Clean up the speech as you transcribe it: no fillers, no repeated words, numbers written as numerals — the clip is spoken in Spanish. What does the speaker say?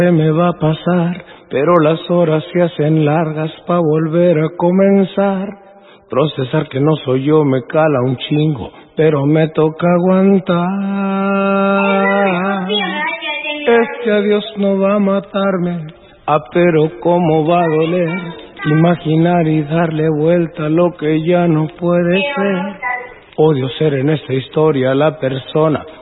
Se me va a pasar, pero las horas se hacen largas pa' volver a comenzar. Procesar que no soy yo me cala un chingo, pero me toca aguantar. Este adiós no va a matarme, pero cómo va a doler. Imaginar y darle vuelta a lo que ya no puede ser. Odio ser en esta historia la persona